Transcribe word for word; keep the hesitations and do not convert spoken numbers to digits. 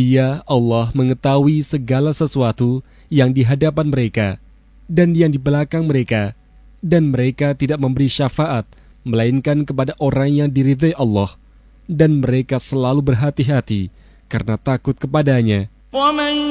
Dia, Allah, mengetahui segala sesuatu yang di hadapan mereka dan yang di belakang mereka, dan mereka tidak memberi syafaat melainkan kepada orang yang diridhai Allah, dan mereka selalu berhati-hati karena takut kepadanya.